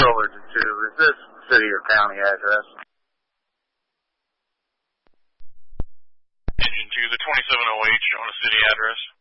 Control Engine 2. Is this city or county address? Engine 2, the 27OH on a city address.